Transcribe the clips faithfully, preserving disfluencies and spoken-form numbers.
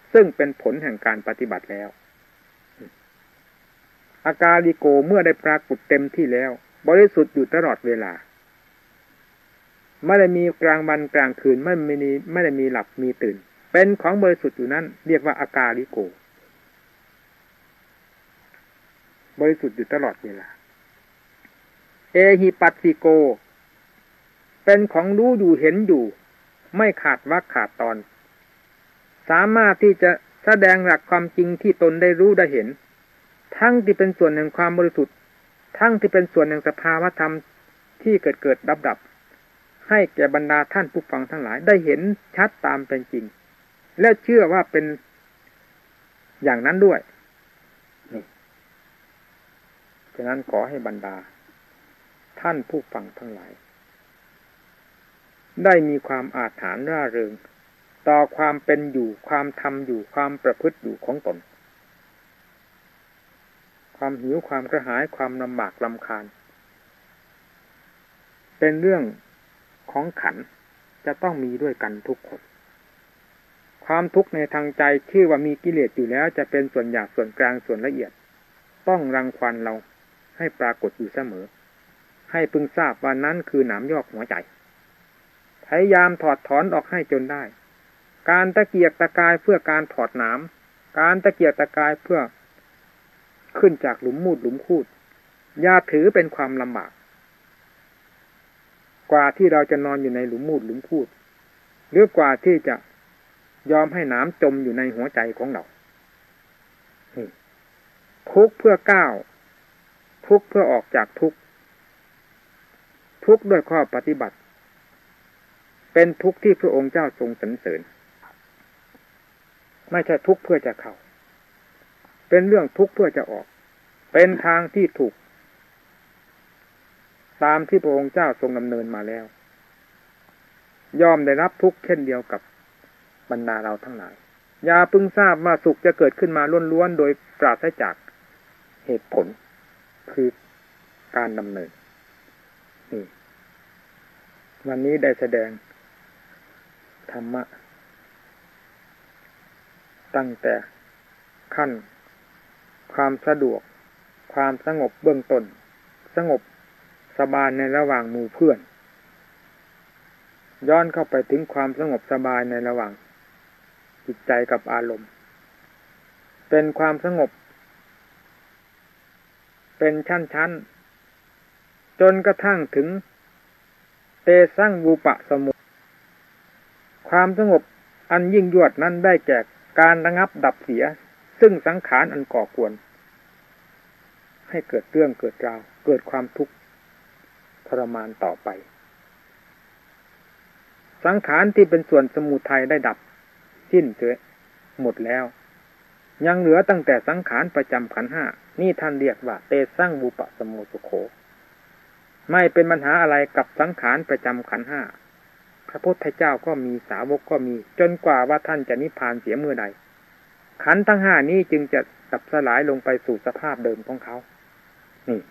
ซึ่งเป็นผลแห่งการปฏิบัติแล้วอากาลิโกเมื่อได้ปรากฏเต็มที่แล้วบริสุทธิ์อยู่ตลอดเวลาไม่ได้มีกลางวันกลางคืนไม่มีไม่ได้มีหลับมีตื่นเป็นของบริสุทธิ์อยู่นั้นเรียกว่าอากาลิโกบริสุทธิ์อยู่ตลอดเวลาเอหิปัสสิโกเป็นของรู้อยู่เห็นอยู่ไม่ขาดวรรคขาดตอนสามารถที่จะแสดงหลักความจริงที่ตนได้รู้ได้เห็นทั้งที่เป็นส่วนแห่งความบริสุทธิ์ทั้งที่เป็นส่วนแห่งสภาวธรรมที่เกิดเกิดดับดับให้แก่บรรดาท่านผู้ฟังทั้งหลายได้เห็นชัดตามเป็นจริงและเชื่อว่าเป็นอย่างนั้นด้วยนี่ฉะนั้นขอให้บรรดาท่านผู้ฟังทั้งหลายได้มีความอาถรรพ์ร่าเริงต่อความเป็นอยู่ความทำอยู่ความประพฤติอยู่ของตนความหิวความกระหายความลำบากรำคาญเป็นเรื่องของขันธ์จะต้องมีด้วยกันทุกคนความทุกข์ในทางใจชื่อว่ามีกิเลสอยู่แล้วจะเป็นส่วนหยาบส่วนกลางส่วนละเอียดต้องรังควานเราให้ปรากฏอยู่เสมอให้พึงทราบว่านั้นคือหนามยอกหัวใจพยายามถอดถอนออกให้จนได้การตะเกียกตะกายเพื่อการถอดหนามการตะเกียกตะกายเพื่อขึ้นจากหลุมมูดหลุมคูดอย่าถือเป็นความลำบากกว่าที่เราจะนอนอยู่ในหลุมมูดหลุมคูดหรือกว่าที่จะยอมให้น้ำจมอยู่ในหัวใจของเราทุกข์เพื่อก้าวทุกข์เพื่อออกจากทุกข์ทุกข์ด้วยข้อปฏิบัติเป็นทุกข์ที่พระองค์เจ้าทรงสรรเสริญไม่ใช่ทุกข์เพื่อจะเข้าเป็นเรื่องทุกข์เพื่อจะออกเป็นทางที่ถูกตามที่พระองค์เจ้าทรงดำเนินมาแล้วยอมได้รับทุกข์เช่นเดียวกับบรรดาเราทั้งหลายอย่าพึงทราบว่าสุขจะเกิดขึ้นมาล้วนๆโดยปราศจากเหตุผลคือการดำเนินนี่วันนี้ได้แสดงธรรมะตั้งแต่ขั้นความสะดวกความสงบเบื้องต้นสงบสบายในระหว่างหมู่เพื่อนย้อนเข้าไปถึงความสงบสบายในระหว่างจิตใจกับอารมณ์เป็นความสงบเป็นชั้นๆจนกระทั่งถึงเตสั่งวูปะสมุความสงบอันยิ่งยวดนั้นได้แก่การระงับดับเสียซึ่งสังขารอันก่อกวนให้เกิดเรื่องเกิดราวเกิดความทุกข์ทรมานต่อไปสังขารที่เป็นส่วนสมุทัยได้ดับสิ้นเสียหมดแล้วยังเหลือตั้งแต่สังขารประจำขันธ์ห้านี่ท่านเรียกว่าเตสั่งวูปะสมุสุโขไม่เป็นปัญหาอะไรกับสังขารประจำขันธ์ห้าพระพุทธเจ้าก็มีสาวกก็มีจนกว่าว่าท่านจะนิพพานเสียเมื่อใดขันธ์ทั้งห้านี้จึงจะดับสลายลงไปสู่สภาพเดิมของเขานี่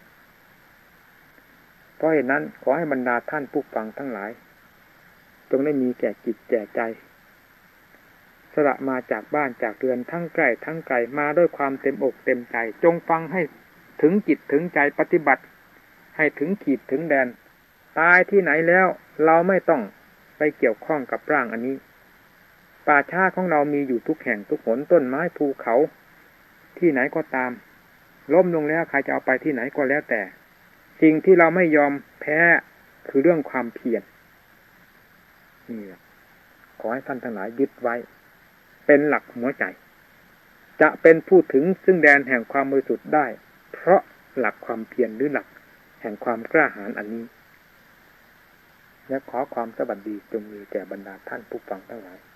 เพราะเหตุนั้นขอให้บรรดาท่านผู้ฟังทั้งหลายจงได้มีแก่จิตแก่ใจสละมาจากบ้านจากเรือนทั้งใกล้ทั้งไกลมาด้วยความเต็มอกเต็มใจจงฟังให้ถึงจิตถึงใจปฏิบัติให้ถึงขีดถึงแดนตายที่ไหนแล้วเราไม่ต้องไปเกี่ยวข้องกับร่างอันนี้ป่าช้าของเรามีอยู่ทุกแห่งทุกหนต้นไม้ภูเขาที่ไหนก็ตามล้มลงแล้วใครจะเอาไปที่ไหนก็แล้วแต่สิ่งที่เราไม่ยอมแพ้คือเรื่องความเพียรนี่แหละขอให้ท่านทั้งหลายยึดไว้เป็นหลักหัวใจจะเป็นผู้ถึงซึ่งแดนแห่งความบริสุทธิ์ได้เพราะหลักความเพียรหรือหลักแห่งความกล้าหาญอันนี้และขอความสวัสดีจงมีแก่บรรดาท่านผู้ฟังทั้งหลาย